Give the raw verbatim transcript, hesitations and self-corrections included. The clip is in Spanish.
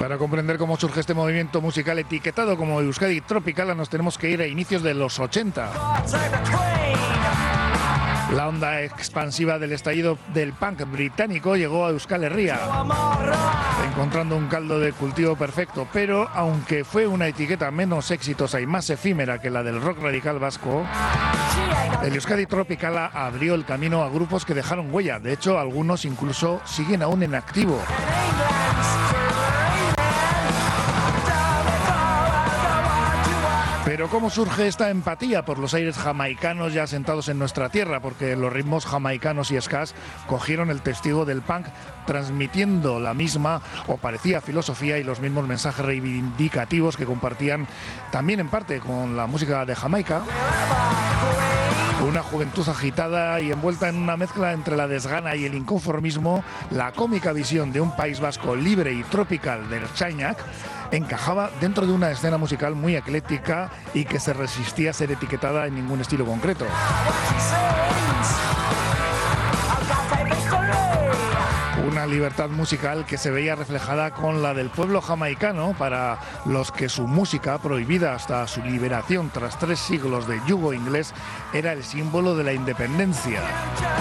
Para comprender cómo surge este movimiento musical etiquetado como Euskadi Tropical, nos tenemos que ir a inicios de los ochenta. La onda expansiva del estallido del punk británico llegó a Euskal Herria, encontrando un caldo de cultivo perfecto, pero aunque fue una etiqueta menos exitosa y más efímera que la del rock radical vasco, el Euskadi Tropical abrió el camino a grupos que dejaron huella. De hecho, algunos incluso siguen aún en activo. Pero ¿cómo surge esta empatía por los aires jamaicanos ya asentados en nuestra tierra? Porque los ritmos jamaicanos y skas cogieron el testigo del punk, transmitiendo la misma o parecía filosofía y los mismos mensajes reivindicativos que compartían también en parte con la música de Jamaica. Una juventud agitada y envuelta en una mezcla entre la desgana y el inconformismo, la cómica visión de un País Vasco libre y tropical del Chañac encajaba dentro de una escena musical muy ecléctica y que se resistía a ser etiquetada en ningún estilo concreto. Una libertad musical que se veía reflejada con la del pueblo jamaicano, para los que su música, prohibida hasta su liberación tras tres siglos de yugo inglés, era el símbolo de la independencia.